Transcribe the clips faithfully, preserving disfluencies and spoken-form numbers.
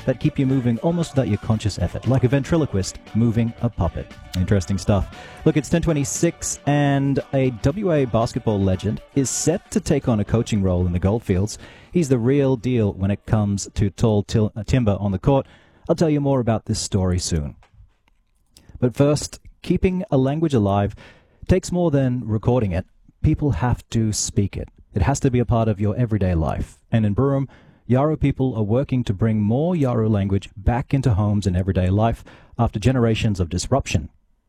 that keep you moving almost without your conscious effort, like a ventriloquist moving a puppet. Interesting stuff. Look, it's ten twenty-six, and a W A basketball legend is set to take on a coaching role in the Goldfields. He's the real deal when it comes to tall til- uh, timber on the court. I'll tell you more about this story soon. But first, keeping a language alive takes more than recording it. People have to speak it. It has to be a part of your everyday life. And in Broome, Yawuru people are working to bring more Yawuru language back into homes and everyday life after generations of disruption.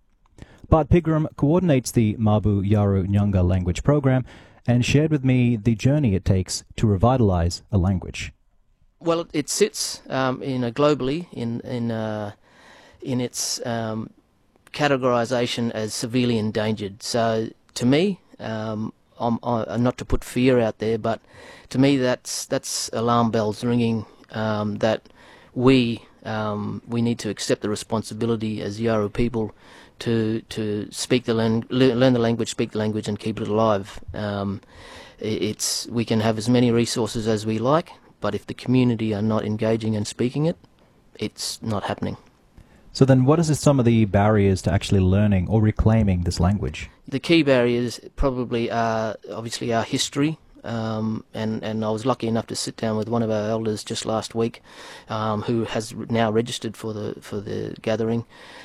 Bart Pigram coordinates the Mabu Yawuru Nyanga language program and shared with me the journey it takes to revitalize a language. Well, it sits um, in a globally in in uh, in its um, categorization as severely endangered. So to me, um, I'm, I'm not to put fear out there, but to me that's that's alarm bells ringing. Um, that we um, we need to accept the responsibility as Yawuru people to to speak the lang- learn the language, speak the language, and keep it alive. Um, it's we can have as many resources as we like, but if the community are not engaging and speaking it, it's not happening. So then what is some of the barriers to actually learning or reclaiming this language? The key barriers probably are obviously our history, um, and, and I was lucky enough to sit down with one of our elders just last week, um, who has now registered for the for the gathering.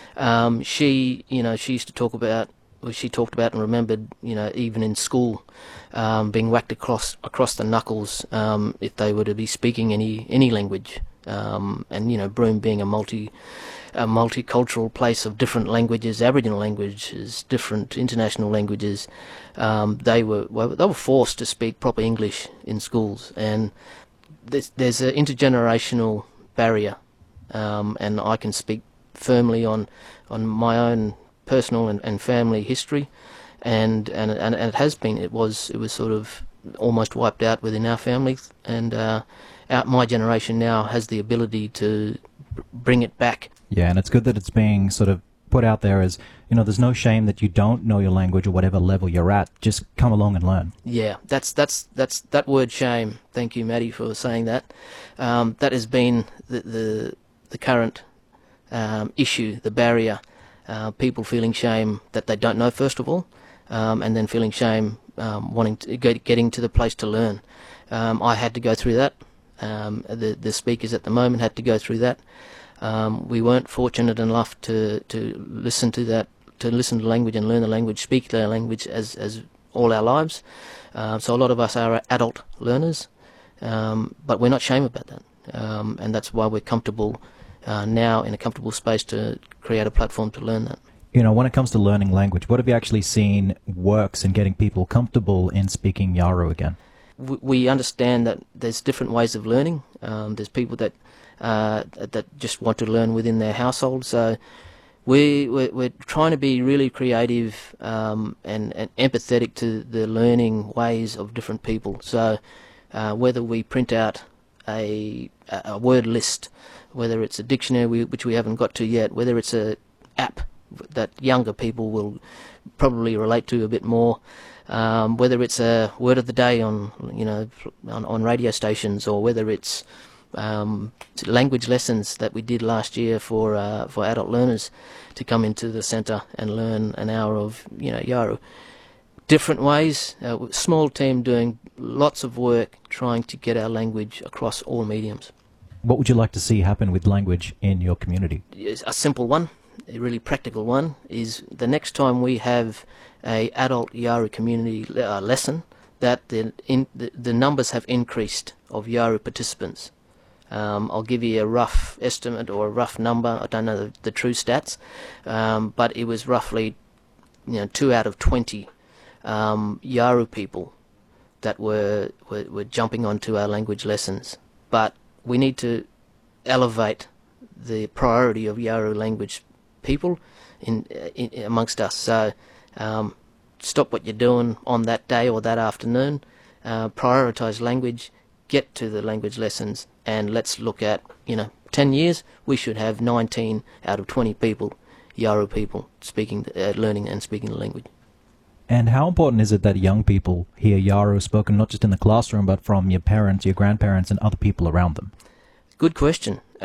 Um, she, you know, she used to talk about, well, she talked about and remembered, you know, even in school, um, being whacked across across the knuckles um, if they were to be speaking any any language, um, and you know, Broome being a multi a multicultural place of different languages, Aboriginal languages, different international languages. Um, they were well, they were forced to speak proper English in schools, and there's, there's an intergenerational barrier, um, and I can speak firmly on on my own personal and, and family history, and, and and and it has been it was it was sort of almost wiped out within our family, and uh, our, my generation now has the ability to bring it back. Yeah, and it's good that it's being sort of put out there as, you know, there's no shame that you don't know your language or whatever level you're at. Just come along and learn. Yeah, that's that's that's that word shame. Thank you, Maddie, for saying that. Um, that has been the the, the current um, issue, the barrier. Uh, people feeling shame that they don't know, first of all, um, and then feeling shame um, wanting to get, getting to the place to learn. Um, I had to go through that. Um, the the speakers at the moment had to go through that. Um, we weren't fortunate enough to, to listen to that, to listen to language and learn the language, speak the language as, as all our lives. Uh, so a lot of us are adult learners, um, but we're not ashamed about that. Um, and that's why we're comfortable uh, now in a comfortable space to create a platform to learn that. You know, when it comes to learning language, what have you actually seen works in getting people comfortable in speaking Yawuru again? We, we understand that there's different ways of learning. Um, there's people that Uh, that just want to learn within their household. So we, we're, we're trying to be really creative um, and, and empathetic to the learning ways of different people. So uh, whether we print out a, a word list, whether it's a dictionary we, which we haven't got to yet, whether it's a app that younger people will probably relate to a bit more, um, whether it's a word of the day on you know on, on radio stations, or whether it's Um, language lessons that we did last year for uh, for adult learners to come into the centre and learn an hour of you know Yawuru. Different ways, uh, small team doing lots of work trying to get our language across all mediums. What would you like to see happen with language in your community? A simple one, a really practical one, is the next time we have a adult Yawuru community uh, lesson, that the, in, the the numbers have increased of Yawuru participants. Um, I'll give you a rough estimate or a rough number. I don't know the, the true stats, um, but it was roughly, you know, two out of twenty um, Yawuru people that were, were were jumping onto our language lessons. But we need to elevate the priority of Yawuru language people in, in amongst us. So um, stop what you're doing on that day or that afternoon. Uh, prioritise language. Get to the language lessons, and let's look at, you know, ten years, we should have nineteen out of twenty people, Yawuru people, speaking, uh, learning and speaking the language. And how important is it that young people hear Yawuru spoken not just in the classroom, but from your parents, your grandparents, and other people around them? Good question.